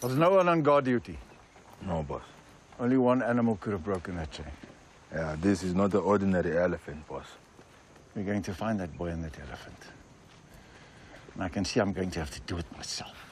Was no one on guard duty? No, boss. Only one animal could have broken that chain. Yeah, this is not an ordinary elephant, boss. We're going to find that boy and that elephant. And I can see I'm going to have to do it myself.